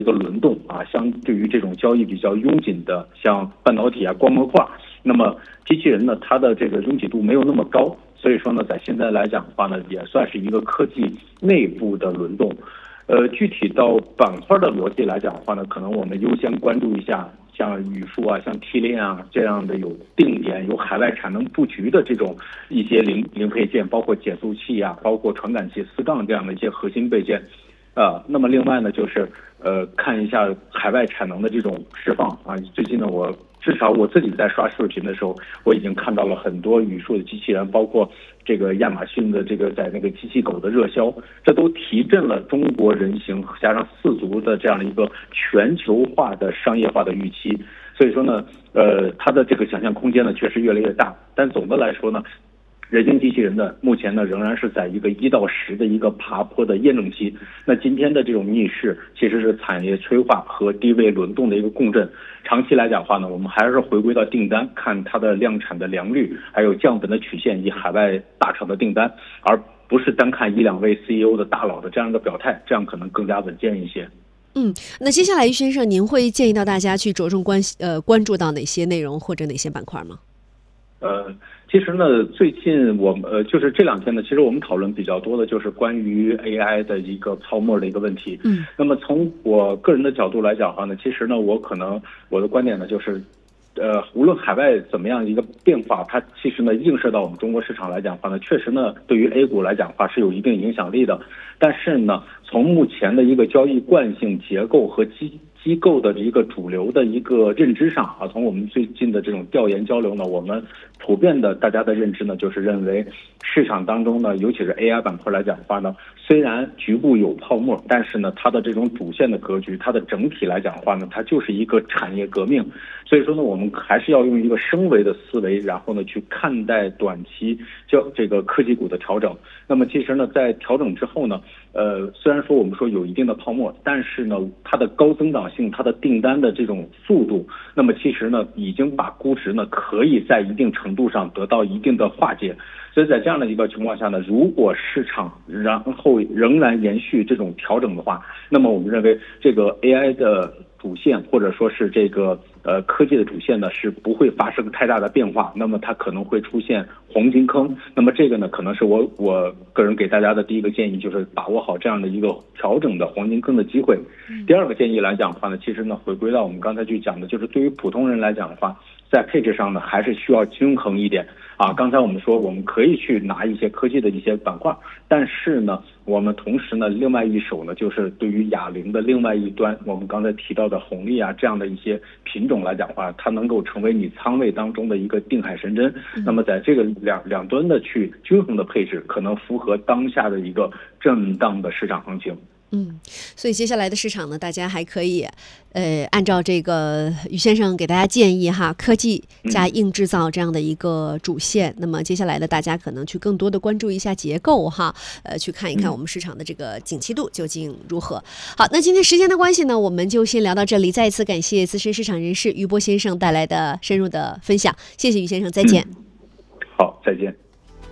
一个轮动啊，相对于这种交易比较拥挤的，像半导体啊、光模块，那么机器人呢，它的这个拥挤度没有那么高，所以说呢，在现在来讲的话呢，也算是一个科技内部的轮动。具体到板块的逻辑来讲的话呢，可能我们优先关注一下像宇树啊、像 T 链啊这样的有定点、有海外产能布局的这种一些零配件，包括减速器啊、包括传感器、四杠这样的一些核心备件。那么另外呢，就是看一下海外产能的这种释放啊。最近呢，至少我自己在刷视频的时候，我已经看到了很多宇树的机器人，包括这个亚马逊的这个在那个机器狗的热销，这都提振了中国人形加上四足的这样的一个全球化的商业化的预期。所以说呢，它的这个想象空间呢确实越来越大。但总的来说呢，人形机器人呢，目前呢仍然是在一个1到10的一个爬坡的验证期。那今天的这种逆势，其实是产业催化和低位轮动的一个共振。长期来讲的话呢，我们还是回归到订单，看它的量产的良率，还有降本的曲线，以海外大厂的订单，而不是单看1、2位 CEO 的大佬的这样一个表态，这样可能更加稳健一些。 那接下来于先生，您会建议到大家去着重关注到哪些内容或者哪些板块吗？ 其实呢，最近我们就是这2天呢，其实我们讨论比较多的就是关于 AI 的一个泡沫的一个问题。那么从我个人的角度来讲的话呢，其实呢，我的观点呢就是，无论海外怎么样一个变化，它其实呢映射到我们中国市场来讲的话呢，确实呢对于 A 股来讲的话是有一定影响力的。但是呢，从目前的一个交易惯性结构和机构的一个主流的一个认知上啊，从我们最近的这种调研交流呢，我们普遍的大家的认知呢，就是认为市场当中呢，尤其是 AI 板块来讲的话呢，虽然局部有泡沫，但是呢，它的这种主线的格局，它的整体来讲的话呢，它就是一个产业革命。所以说呢，我们还是要用一个升维的思维，然后呢去看待短期这个科技股的调整。那么其实呢，在调整之后呢，虽然说我们说有一定的泡沫，但是呢，它的高增长性、它的订单的这种速度，那么其实呢，已经把估值呢可以在一定程度上得到一定的化解。所以在这样的一个情况下呢，如果市场然后仍然延续这种调整的话，那么我们认为这个 AI 的主线或者说是这个科技的主线呢是不会发生太大的变化，那么它可能会出现黄金坑。那么这个呢可能是我个人给大家的第一个建议，就是把握好这样的一个调整的黄金坑的机会。第二个建议来讲的话呢，其实呢回归到我们刚才去讲的，就是对于普通人来讲的话，在配置上呢还是需要均衡一点啊。刚才我们说我们可以去拿一些科技的一些板块，但是呢我们同时呢另外一手呢就是对于哑铃的另外一端，我们刚才提到的红利啊这样的一些品种来讲的话，它能够成为你仓位当中的一个定海神针。那么在这个两端的去均衡的配置，可能符合当下的一个震荡的市场行情。 所以接下来的市场呢，大家还可以按照这个于先生给大家建议哈，科技加硬制造这样的一个主线。那么接下来的大家可能去更多的关注一下结构哈，去看一看我们市场的这个景气度究竟如何。好，那今天时间的关系呢，我们就先聊到这里。再一次感谢资深市场人士于波先生带来的深入的分享，谢谢于先生，再见。 好，再见。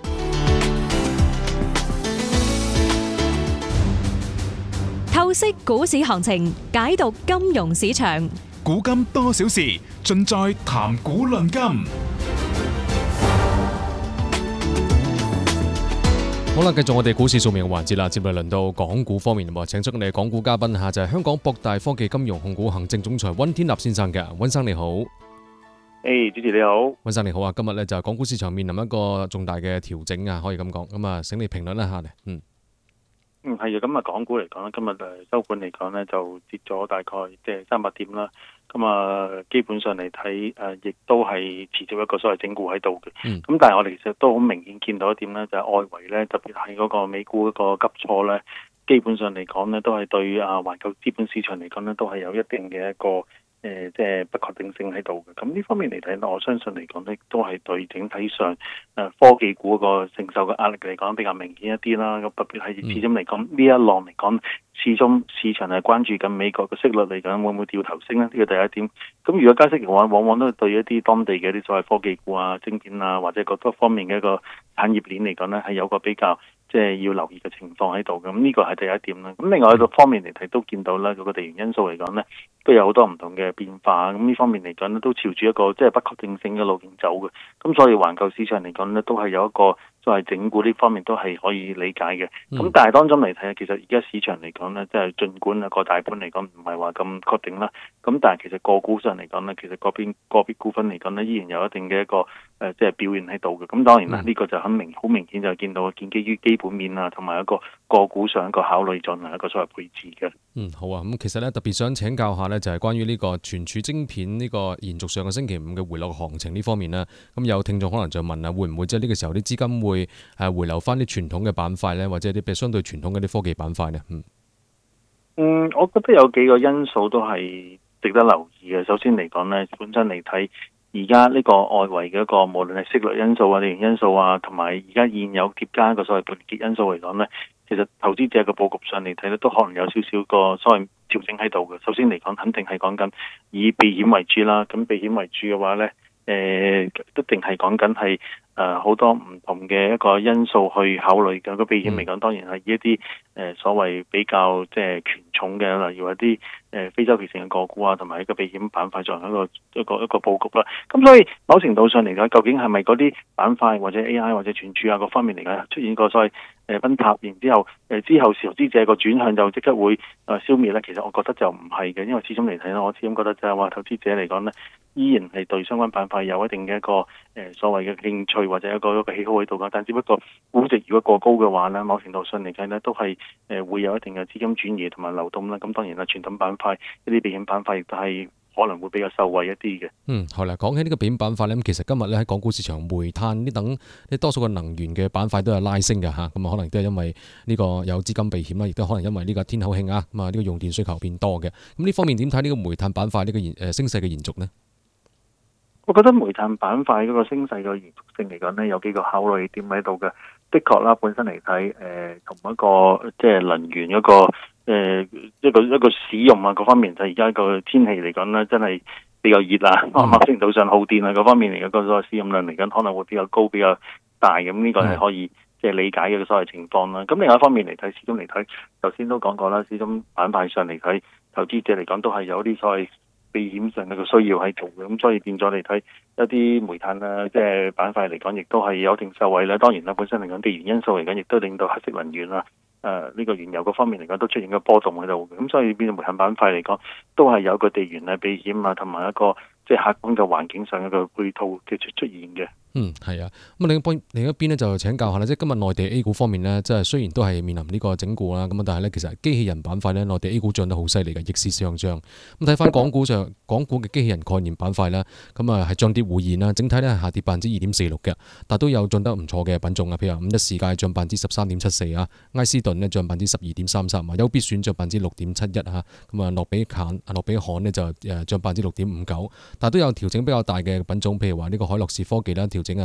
透析股市行情，解讀金融市場。 古今多少事，盡在談股論金。 好啦，繼續我哋股市掃描嘅環節啦，接嚟輪到港股方面喎，請出我哋港股嘉賓嚇，就係香港博大科技金融控股行政總裁溫天納先生嘅。溫生你好。 主持你好。 溫生你好啊，今日咧就港股市場面臨一個重大嘅調整啊，可以咁講。咁啊，請你評論一下咧。 係啊，咁啊，港股嚟講咧，今日收盤嚟講咧就跌咗大概即係300點啦。咁啊，基本上嚟睇亦都係持續一個所謂整固喺度嘅。咁但係我哋其實都好明顯見到一點咧，就係外圍咧，特別係嗰個美股嗰個急挫咧，基本上嚟講咧，都係對環球資本市場嚟講咧，都係有一定嘅一個即係不確定性喺度嘅。咁呢方面嚟睇咧，我相信嚟講咧，都係對整體上科技股個承受嘅壓力嚟講比較明顯一啲啦。咁特別係始終嚟講呢一浪嚟講，始終市場係關注緊美國嘅息率嚟講會唔會掉頭升咧？呢個第一點。咁如果加息嘅話，往往都係對一啲當地嘅一啲所謂科技股啊、晶片啊或者各方面嘅一個產業鏈嚟講咧，係有個比較即係要留意嘅情況喺度嘅。咁呢個係第一點啦。咁另外一個方面嚟睇都見到啦，嗰個地緣因素嚟講呢，都有好多唔同嘅變化。咁呢方面嚟講呢，都朝住一個即係不確定性嘅路徑走嘅。咁所以環球市場嚟講呢，都係有一個所謂整固呢方面都係可以理解嘅。咁但係當中嚟睇，其實而家市場嚟講呢，即係儘管個大盤嚟講唔係話咁確定啦。咁但係其實個股上嚟講呢，其實個別股份嚟講呢，依然有一定嘅一個即係表現喺度嘅。咁當然啦，呢個就好明顯就見到建基於基本面啊，同埋一個個股上一個考慮進行一個所謂配置嘅。 好啊。咁其實咧特別想請教下呢，就係關於呢個存儲晶片呢個延續上個星期五嘅回落行情呢方面啦。咁有聽眾可能就問啊，會唔會即係呢個時候啲資金會回流翻啲傳統嘅板塊呢，或者啲相對傳統嘅啲科技板塊呢？ 我覺得有幾個因素都係值得留意嘅。首先嚟講呢，本身嚟睇而家呢個外圍嘅一個無論係息率因素啊、地緣因素啊，同埋而家現有疊加一個所謂盤結因素嚟講呢，其實投資者嘅佈局上嚟睇咧，都可能有少少個所謂調整喺度嘅。首先嚟講，肯定係講緊以避險為主啦。咁避險為主嘅話呢，一定係講緊係好多唔同嘅一個因素去考慮嘅。個避險嚟講，當然係以一啲所謂比較即係權重嘅，例如一啲非周期性嘅個股啊，同埋一個避險板塊作為一個佈局啦。咁所以某程度上嚟講，究竟係咪嗰啲板塊或者 AI 或者存儲啊各方面嚟講出現個所謂崩塌，然之後投資者個轉向就即刻會消滅咧？其實我覺得就唔係嘅，因為始終嚟睇咧，我始終覺得就係話投資者嚟講呢，依然係對相關板塊有一定嘅一個所謂嘅興趣或者一個喜好喺度㗎。但只不過估值如果過高嘅話呢，某程度上嚟計呢，都係會有一定嘅資金轉移同埋流動啦。咁當然啦，傳統板塊一啲避險板塊亦都係可能會比較受惠一啲嘅。 好啦，講起呢個避險板塊呢，其實今日咧喺港股市場，煤炭呢等多數嘅能源嘅板塊都係拉升嘅嚇。咁可能都係因為呢個有資金避險啦，亦都可能因為呢個天口慶啊，咁呢個用電需求變多嘅。咁呢方面點睇呢個煤炭板塊呢個升勢嘅延續呢？ 我覺得煤炭板塊嗰個升勢嘅延續性嚟講呢，有幾個考慮點喺度嘅。的確啦，本身嚟睇同一個即係能源一個一個使用啊各方面，就而家個天氣嚟講呢，真係比較熱啊，某程度上耗電啊各方面嚟嘅個使用量嚟講可能會比較高比較大，咁呢個係可以即係理解嘅所謂情況啦。咁另外一方面嚟睇，始終嚟睇頭先都講過啦，始終板塊上嚟睇，投資者嚟講都係有啲所謂避險上嘅個需要喺度嘅。咁所以變咗嚟睇一啲煤炭啊，即係板塊嚟講，亦都係有一定受惠啦。當然啦，本身嚟講地緣因素嚟講，亦都令到黑色能源啊，呢個原油嗰方面嚟講都出現個波動喺度。咁所以變咗煤炭板塊嚟講，都係有一個地緣啊避險啊，同埋一個即係客觀嘅環境上一個配套嘅出現嘅。 係啊。咁另一邊呢，就請教下啦，即係今日內地 A 股方面呢，即係雖然都係面臨呢個整固啦，咁但係呢，其實機器人板塊呢，內地 A 股漲得好犀利嘅，逆市上漲。咁睇翻港股嘅機器人概念板塊啦，咁係漲跌互現啦，整體呢係下跌2.46%嘅，但都有漲得唔錯嘅品種啊，譬如話五一世界漲13.74%啊，埃斯頓呢漲12.33%啊，優必選漲6.71%啊，咁諾比漢呢就漲6.59%，但都有調整比較大嘅品種，譬如話呢個海樂士科技啦，調整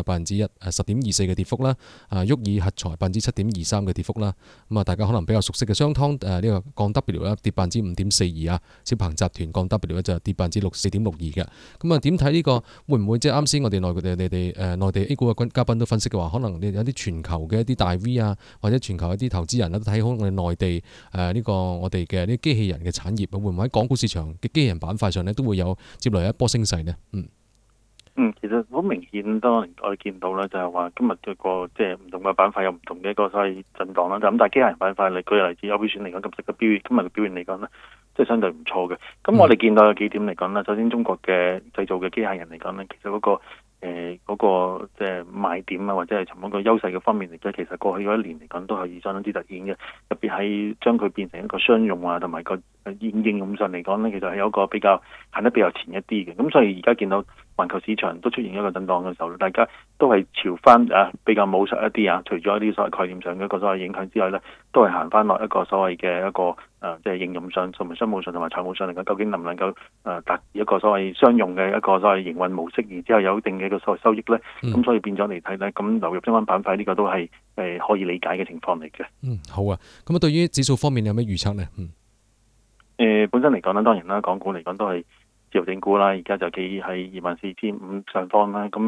10.24%嘅跌幅啦，沃爾核材7.23%嘅跌幅啦，咁大家可能比較熟悉嘅商湯呢個降 W 啦，跌5.42%啊，小鵬集團降 W 咧就跌4.62%嘅。咁點睇呢個會唔會即係啱先我哋內地 A 股嘅嘉賓都分析嘅話，可能你有啲全球嘅一啲大 V 啊，或者全球一啲投資人都睇好我哋內地呢個我哋嘅啲機器人嘅產業，會唔會喺港股市場嘅機器人板塊上呢都會有接來一波升勢呢？ 其實好明顯，當我哋見到咧，就係話今日嘅個即係唔同嘅板塊有唔同嘅一個所謂震盪啦。咁但係機械人板塊嚟舉例子，優必選嚟講，今日嘅表現嚟講咧，即係相對唔錯嘅。咁我哋見到有幾點嚟講咧，首先中國嘅製造嘅機械人嚟講咧，其實嗰個即係賣點啊，或者係從嗰個優勢嘅方面嚟講，其實過去嗰一年嚟講都係相當之突顯嘅。特別係將佢變成一個商用啊，同埋個應用上嚟講咧，其實係有一個比較行得比較前一啲嘅。咁所以而家見到環球市場都出現一個震盪嘅時候，大家都係朝翻比較務實一啲啊。除咗一啲所謂概念上嘅一個所謂影響之外咧，都係行翻落一個所謂嘅一個即係應用上同埋商務上同埋財務上嚟講，究竟能唔能夠達一個所謂商用嘅一個所謂營運模式，然之後有一定嘅一個所謂收益咧？咁所以變咗嚟睇咧，咁流入相關板塊呢個都係可以理解嘅情況嚟嘅。 好啊。咁對於指數方面有咩預測呢？ 本身嚟講咧，當然啦，港股嚟講都係自由整固啦，而家就企喺24,500上方啦。咁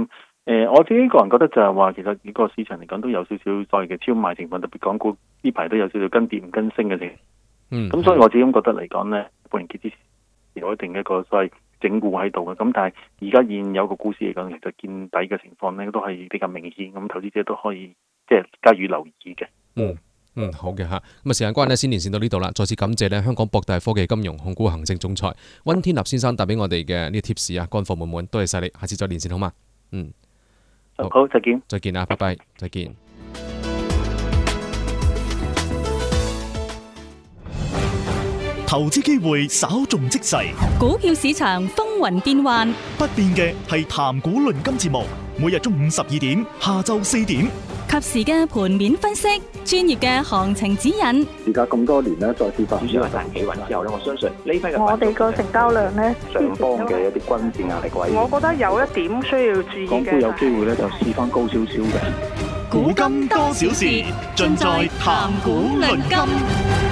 我自己個人覺得就係話，其實呢個市場嚟講都有少少所謂嘅超賣情況，特別港股呢排都有少少跟跌唔跟升嘅情況。咁所以我自己咁覺得嚟講呢，半年結之前有一定一個所謂整固喺度嘅。咁但係而家現有個股市嚟講，其實見底嘅情況呢都係比較明顯，咁投資者都可以即係加以留意嘅。 好嘅嚇。咁時間關係先連線到呢度啦。再次感謝香港博大科技金融控股行政總裁溫天納先生帶俾我哋嘅呢個貼士啊，乾貨滿滿，多謝晒你，下次再連線好嗎？ 好，再見。 再見啊，拜拜，再見。 投資機會稍縱即逝， 股票市場風雲變幻， 不變嘅係談股論金節目，每日中午12點，下晝4點， 及時嘅盤面分析，專業嘅行情指引。 而家咁多年咧，再次發展企穩之後咧，我相信呢批嘅我哋個成交量咧， 上方嘅一啲均線壓力位， 我覺得有一點需要注意嘅。 港股有機會咧，就試翻高少少嘅。 股金多少事，盡在談股論金。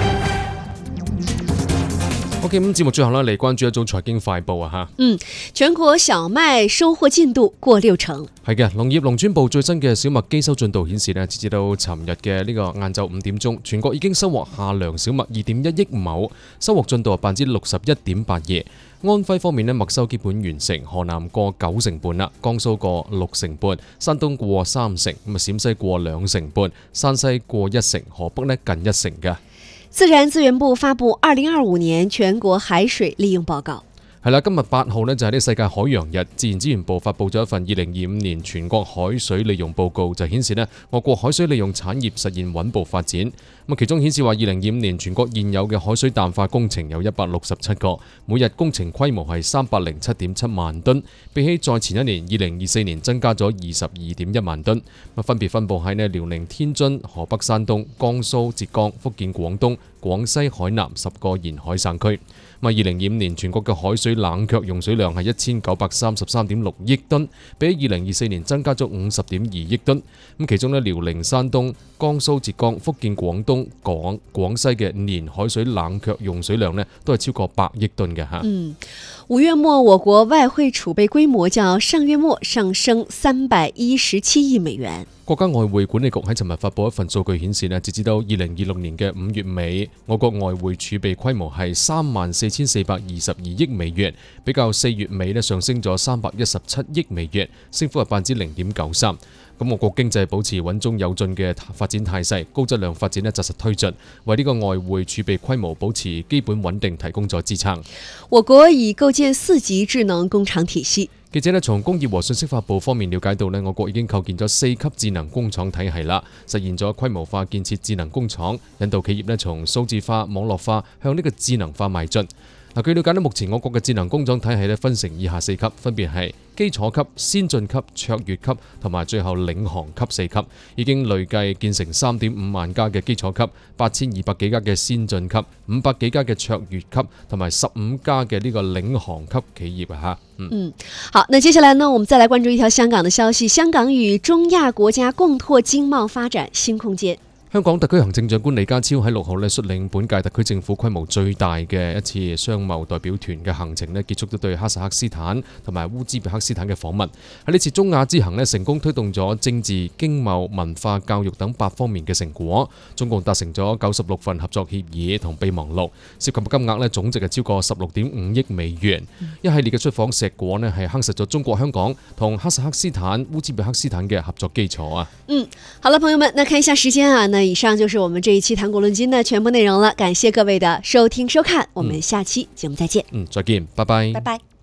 OK， 咁節目最後呢，嚟關注一組財經快報啊全國小麥收穫進度過60%。 係嘅，農業農村部最新嘅小麥機收進度顯示呢，截至到尋日嘅呢個晏晝5點鐘，全國已經收穫夏糧小麥2.1億畝，收穫進度係61.82%。安徽方面呢，麥收基本完成，河南過9成半啦，江蘇過6成半，山東過3成，咁啊陝西過2成半，山西過1成，河北呢近1成嘅。 自然資源部發布2025年全國海水利用報告。 係啦，今日8號呢，就係呢世界海洋日，自然資源部發布咗一份2025年全國海水利用報告，就顯示呢，我國海水利用產業實現穩步發展。咁其中顯示話2025年全國現有嘅海水淡化工程有167個，每日工程規模係307.7萬噸，比起在前一年2024年增加咗22.1萬噸。分別分佈喺呢遼寧、天津、河北、山東、江蘇、浙江、福建、廣東、廣西、海南10個沿海省區。2025年全國嘅海水冷卻用水量係1933.6億噸，比起2024年增加咗50.2億噸。咁其中呢，遼寧、山東、江蘇、浙江、福建、廣東、廣西嘅年海水冷卻用水量呢，都係超過100億噸嘅嚇。 5月末，我國外匯儲備規模較上月末上升317億美元。 國家外匯管理局喺尋日發布一份數據顯示呢，截至到2026年嘅5月尾，我國外匯儲備規模係34,422億美元，比較4月尾呢上升咗317億美元，升幅係0.93%。咁我國經濟保持穩中有進嘅發展態勢，高質量發展呢紮實推進，為呢個外匯儲備規模保持基本穩定提供咗支撐。 我國已構建4級智能工廠體系。 記者呢從工業和信息發布方面了解到呢，我國已經構建咗4級智能工廠體系啦，實現咗規模化建設智能工廠，引導企業呢從數字化、網絡化向呢個智能化邁進。據了解呢，目前我國嘅智能工廠體系呢分成以下4級，分別係基礎級、先進級、卓越級同埋最後領航級4級，已經累計建成3.5萬家嘅基礎級、8200幾家嘅先進級、500幾家嘅卓越級同埋15家嘅呢個領航級企業啊嚇。 好，那接下來呢，我們再來關注一條香港的消息，香港與中亞國家共拓經貿發展新空間。 香港特區行政長官李家超喺6號呢率領本屆特區政府規模最大嘅一次商貿代表團嘅行程呢，結束咗對哈薩克斯坦同埋烏茲別克斯坦嘅訪問。喺呢次中亞之行呢，成功推動咗政治、經貿、文化、教育等8方面嘅成果，總共達成咗96份合作協議同備忘錄，涉及嘅金額呢總值係超過16.5億美元。一系列嘅出訪碩果呢，係夯實咗中國香港同哈薩克斯坦、烏茲別克斯坦嘅合作基礎啊。 好了，朋友們，那看一下時間啊，那以上就是我們這一期談股論金的全部內容了，感謝各位的收聽收看，我們下期節目再見。 再見，拜拜。 拜拜。